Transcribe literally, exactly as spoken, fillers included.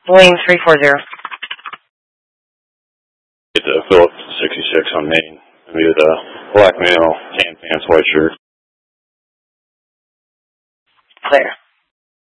Wayne three four zero. Get to Phillips sixty-six on Main. Be the black male, tan pants, white shirt. Clear.